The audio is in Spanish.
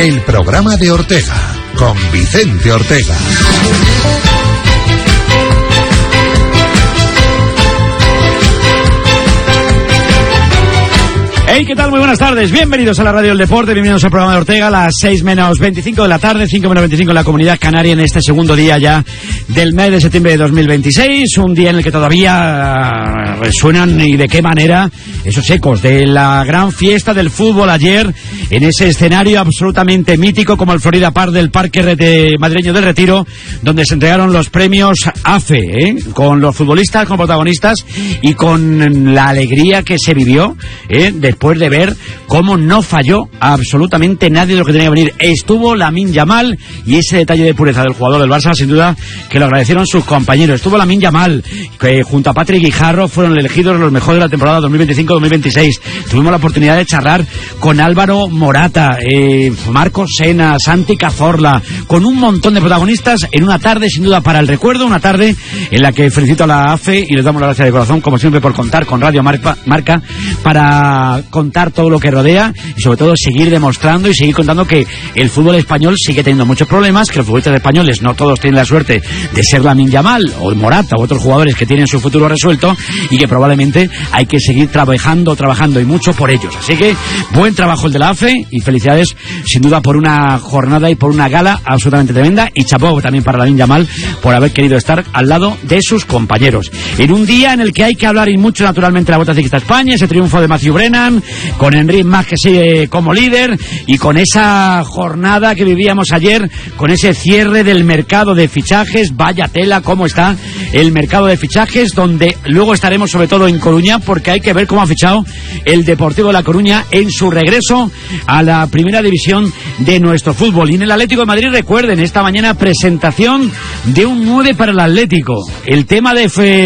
El programa de Ortega, con Vicente Ortega. Hey, ¿qué tal? Muy buenas tardes. Bienvenidos a la Radio del Deporte, bienvenidos al programa de Ortega, a las 6 menos 25 de la tarde, 5 menos 25 en la Comunidad Canaria, en este segundo día ya del mes de septiembre de 2026, un día en el que todavía resuenan, y de qué manera, esos ecos de la gran fiesta del fútbol ayer, en ese escenario absolutamente mítico como el Florida Park del Parque Madrileño del Retiro, donde se entregaron los premios AFE, con los futbolistas como protagonistas y con la alegría que se vivió, después de ver cómo no falló absolutamente nadie de lo que tenía que venir. Estuvo Lamine Yamal, y ese detalle de pureza del jugador del Barça, sin duda que lo agradecieron sus compañeros. Estuvo Lamine Yamal, que junto a Patrick Guijarro fueron elegidos los mejores de la temporada 2025-2026. Tuvimos la oportunidad de charlar con Álvaro Morata, Marcos Sena, Santi Cazorla, con un montón de protagonistas en una tarde sin duda para el recuerdo, una tarde en la que felicito a la AFE y les damos las gracias de corazón, como siempre, por contar con Radio Marca para contar todo lo que rodea y sobre todo seguir demostrando y seguir contando que el fútbol español sigue teniendo muchos problemas, que los futbolistas españoles no todos tienen la suerte de ser Lamine Yamal o Morata u otros jugadores que tienen su futuro resuelto, y que probablemente hay que seguir trabajando y mucho por ellos. Así que buen trabajo el de la AFE y felicidades sin duda por una jornada y por una gala absolutamente tremenda, y chapó también para Lamine Yamal por haber querido estar al lado de sus compañeros en un día en el que hay que hablar y mucho, naturalmente, de la Vuelta Ciclista a España, ese triunfo de Matthew Brennan, con Enric Mas que sigue como líder, y con esa jornada que vivíamos ayer, con ese cierre del mercado de fichajes. Vaya tela cómo está el mercado de fichajes, donde luego estaremos sobre todo en Coruña, porque hay que ver cómo ha fichado el Deportivo de La Coruña en su regreso a la primera división de nuestro fútbol. Y en el Atlético de Madrid, recuerden, esta mañana presentación de un 9 para el Atlético. El tema de